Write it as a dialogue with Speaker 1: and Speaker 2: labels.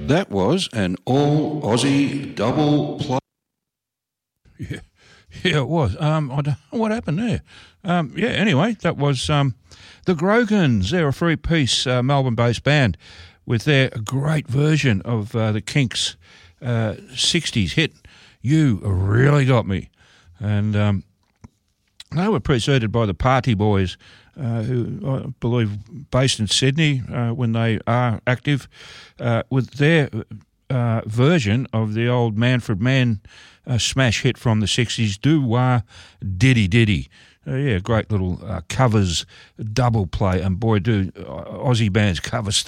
Speaker 1: That was an all Aussie double play.
Speaker 2: Yeah, it was. I don't know what happened there. Anyway, that was the Grogans. They're a three-piece Melbourne-based band with their great version of the Kinks' 60s hit, You Really Got Me. And they were preceded by the Party Boys, who I believe based in Sydney when they are active, with their version of the old Manfred Mann smash hit from the 60s, Do-Wah Diddy Diddy. Great little covers double play, and boy, do Aussie bands cover stuff.